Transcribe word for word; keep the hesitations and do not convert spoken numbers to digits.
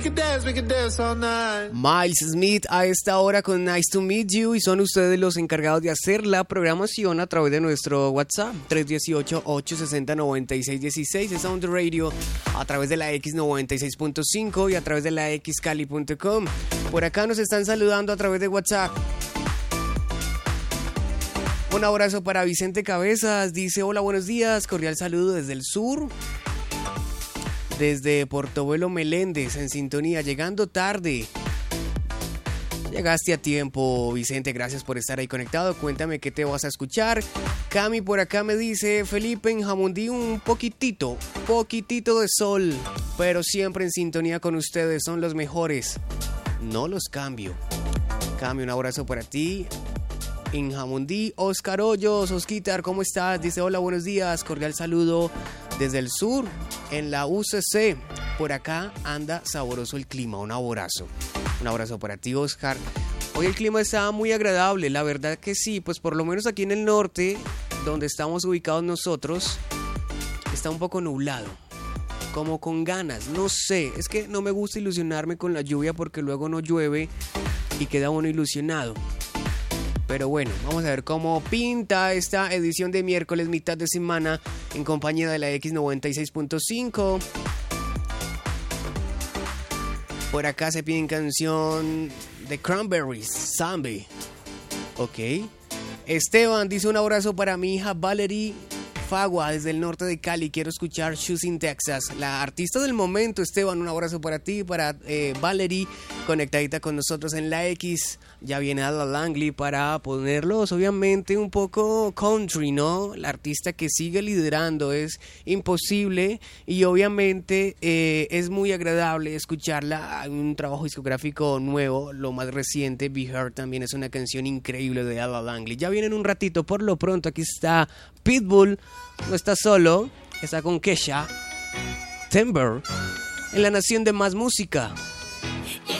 Miles Smith a esta hora con Nice to Meet You, y son ustedes los encargados de hacer la programación a través de nuestro WhatsApp tres uno ocho, ocho seis cero, nueve seis uno seis, es Sound Radio a través de la X noventa y seis punto cinco y a través de la x cali punto com. Por acá nos están saludando a través de WhatsApp. Un abrazo para Vicente Cabezas, dice: hola, buenos días, cordial saludo desde el sur, desde Portobelo Meléndez, en sintonía, llegando tarde. Llegaste a tiempo, Vicente, gracias por estar ahí conectado. Cuéntame qué te vas a escuchar. Cami por acá me dice: Felipe, en Jamundí un poquitito, poquitito de sol, pero siempre en sintonía con ustedes, son los mejores, no los cambio. Cami, un abrazo para ti. En Jamundí, Oscar Hoyos, Osquitar, ¿cómo estás? Dice: hola, buenos días, cordial saludo desde el sur, en la U C C. Por acá anda sabroso el clima, un abrazo. Un abrazo para ti, Oscar. Hoy el clima está muy agradable, la verdad que sí, pues por lo menos aquí en el norte, donde estamos ubicados nosotros, está un poco nublado, como con ganas, no sé, es que no me gusta ilusionarme con la lluvia porque luego no llueve y queda uno ilusionado. Pero bueno, vamos a ver cómo pinta esta edición de miércoles, mitad de semana, en compañía de la X noventa y seis punto cinco. Por acá se piden canción de Cranberries, Zombie. Ok. Esteban dice: un abrazo para mi hija Valerie Fagua desde el norte de Cali. Quiero escuchar Shoes in Texas. La artista del momento, Esteban, un abrazo para ti, para eh, Valerie, conectadita con nosotros en la X. Ya viene Ada Langley para ponerlos, obviamente, un poco country, ¿no? La artista que sigue liderando, es imposible, y obviamente eh, es muy agradable escucharla. Un trabajo discográfico nuevo, lo más reciente, Be Heard, también es una canción increíble de Ada Langley. Ya viene en un ratito, por lo pronto aquí está Pitbull, no está solo, está con Kesha, Timber, en la nación de más música.